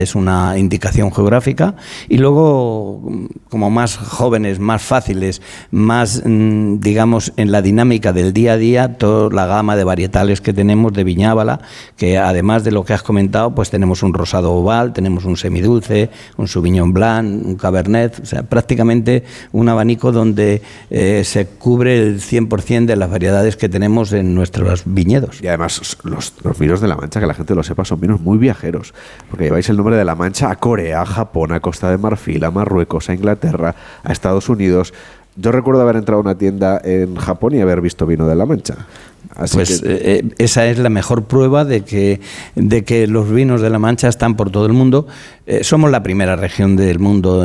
Es una indicación geográfica, y luego, como más jóvenes, más fáciles, más, digamos, en la dinámica del día a día, toda la gama de varietales que tenemos de Viñábala, que además de lo que has comentado, pues tenemos un rosado oval, tenemos un semidulce, un Sauvignon Blanc, un Cabernet, o sea, prácticamente un abanico donde se cubre el 100% de las variedades que tenemos en nuestros viñedos. Y además los vinos de La Mancha, que la gente lo sepa, son vinos muy viajeros, porque lleváis el nombre de La Mancha a Corea, a Japón, a Costa de Marfil, a Marruecos, a Inglaterra, a Estados Unidos. Yo recuerdo haber entrado a una tienda en Japón y haber visto vino de La Mancha. Así pues esa es la mejor prueba de que los vinos de La Mancha están por todo el mundo. Somos la primera región del mundo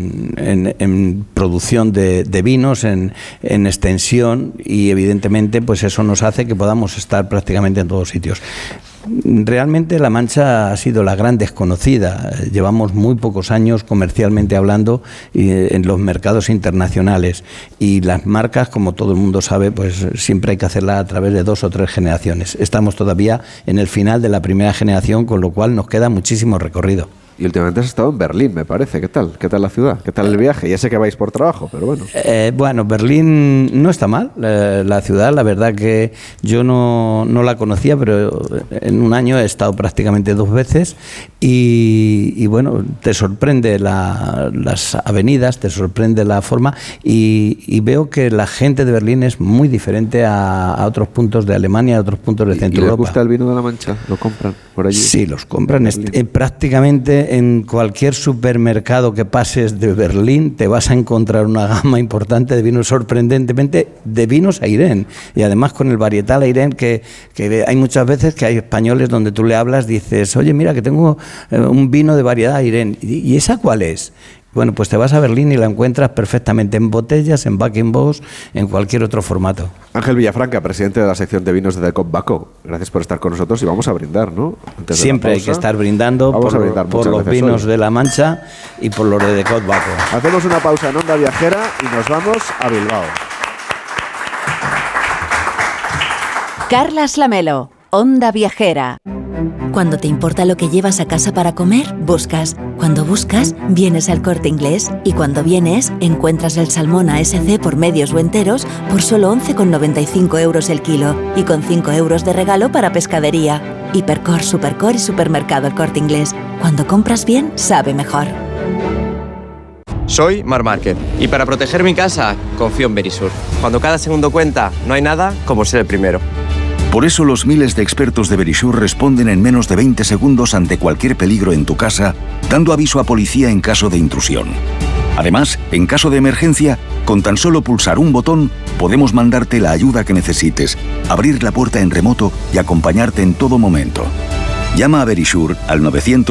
en producción de vinos, en extensión, y evidentemente pues eso nos hace que podamos estar prácticamente en todos sitios. Realmente La Mancha ha sido la gran desconocida. Llevamos muy pocos años comercialmente hablando en los mercados internacionales, y las marcas, como todo el mundo sabe, pues siempre hay que hacerlas a través de 2 o 3 generaciones. Estamos todavía en el final de la primera generación, con lo cual nos queda muchísimo recorrido. Y últimamente has estado en Berlín, me parece. ¿Qué tal? ¿Qué tal la ciudad? ¿Qué tal el viaje? Ya sé que vais por trabajo, pero bueno. Bueno, Berlín no está mal. La ciudad, la verdad que yo no la conocía, pero en un año he estado prácticamente 2 veces, y bueno, te sorprende las avenidas, te sorprende la forma, y veo que la gente de Berlín es muy diferente a otros puntos de Alemania, a otros puntos de Centro Europa. ¿Y les gusta el vino de La Mancha? ¿Lo compran por allí? Sí, los compran. Prácticamente en cualquier supermercado que pases de Berlín te vas a encontrar una gama importante de vinos, sorprendentemente de vinos Airén, y además con el varietal Airén, que hay muchas veces que hay españoles donde tú le hablas, dices, oye, mira que tengo un vino de variedad Airén, ¿y esa cuál es? Bueno, pues te vas a Berlín y la encuentras perfectamente en botellas, en Bag-in-Box, en cualquier otro formato. Ángel Villafranca, presidente de la sección de vinos de Decot Baco, gracias por estar con nosotros, y vamos a brindar, ¿no? Siempre hay que estar brindando por los vinos de La Mancha y por los de Decot Baco. Hacemos una pausa en Onda Viajera y nos vamos a Bilbao. Carlas Lamelo, Onda Viajera. Cuando te importa lo que llevas a casa para comer, buscas. Cuando buscas, vienes al Corte Inglés. Y cuando vienes, encuentras el salmón ASC por medios o enteros por solo 11,95 € el kilo. Y con 5 € de regalo para pescadería. Hipercor, Supercor y Supermercado El Corte Inglés. Cuando compras bien, sabe mejor. Soy Mar Márquez y para proteger mi casa, confío en Verisur. Cuando cada segundo cuenta, no hay nada como ser el primero. Por eso los miles de expertos de Verisur responden en menos de 20 segundos ante cualquier peligro en tu casa, dando aviso a policía en caso de intrusión. Además, en caso de emergencia, con tan solo pulsar un botón, podemos mandarte la ayuda que necesites, abrir la puerta en remoto y acompañarte en todo momento. Llama a Verisur al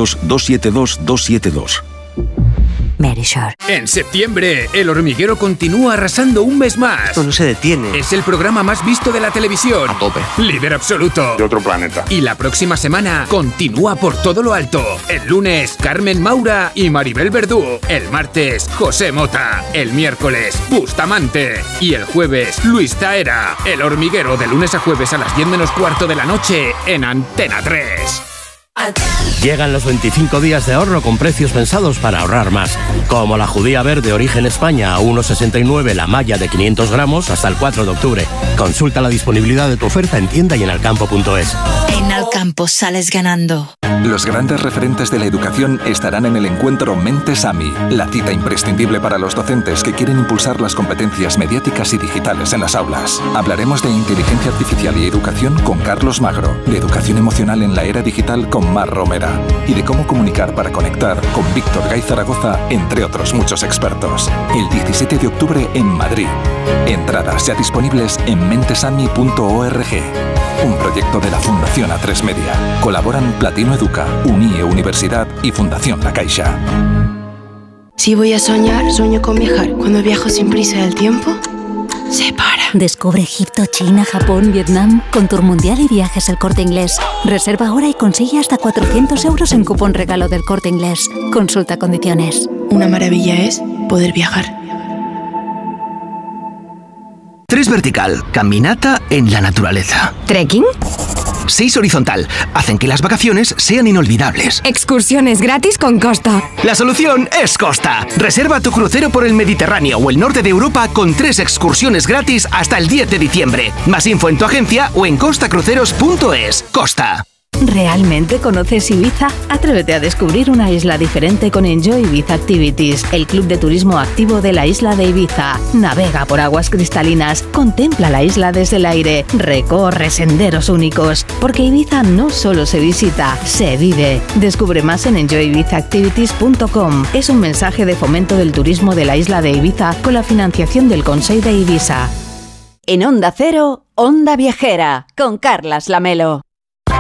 900-272-272. Verisur. En septiembre, El Hormiguero continúa arrasando un mes más. Esto no se detiene. Es el programa más visto de la televisión. A tope. Líder absoluto. De otro planeta. Y la próxima semana continúa por todo lo alto. El lunes, Carmen Maura y Maribel Verdú. El martes, José Mota. El miércoles, Bustamante. Y el jueves, Luis Taera. El Hormiguero, de lunes a jueves a las 10 menos cuarto de la noche en Antena 3. Llegan los 25 días de ahorro con precios pensados para ahorrar más. Como la judía verde origen España a 1,69 la malla de 500 gramos hasta el 4 de octubre. Consulta la disponibilidad de tu oferta en tienda y en alcampo.es. En Alcampo sales ganando. Los grandes referentes de la educación estarán en el encuentro Mentes AMI, la cita imprescindible para los docentes que quieren impulsar las competencias mediáticas y digitales en las aulas. Hablaremos de inteligencia artificial y educación con Carlos Magro, de educación emocional en la era digital con Mar Romera y de cómo comunicar para conectar con Víctor Gay Zaragoza, entre otros muchos expertos. El 17 de octubre en Madrid. Entradas ya disponibles en mentesami.org. Un proyecto de la Fundación A3 Media. Colaboran Platino Educa, UNIE Universidad y Fundación La Caixa. Si voy a soñar, sueño con viajar. Cuando viajo sin prisa del tiempo, se para. Descubre Egipto, China, Japón, Vietnam con Tour Mundial y Viajes El Corte Inglés. Reserva ahora y consigue hasta 400 € en cupón regalo del Corte Inglés. Consulta condiciones. Una maravilla es poder viajar. 3 Vertical, caminata en la naturaleza. ¿Trekking? 6 horizontal. Hacen que las vacaciones sean inolvidables. Excursiones gratis con Costa. La solución es Costa. Reserva tu crucero por el Mediterráneo o el norte de Europa con 3 excursiones gratis hasta el 10 de diciembre. Más info en tu agencia o en costacruceros.es. Costa. ¿Realmente conoces Ibiza? Atrévete a descubrir una isla diferente con Enjoy Ibiza Activities, el club de turismo activo de la isla de Ibiza. Navega por aguas cristalinas, contempla la isla desde el aire, recorre senderos únicos, porque Ibiza no solo se visita, se vive. Descubre más en enjoyibizaactivities.com. Es un mensaje de fomento del turismo de la isla de Ibiza con la financiación del Consell de Ibiza. En Onda Cero, Onda Viajera, con Carlas Lamelo.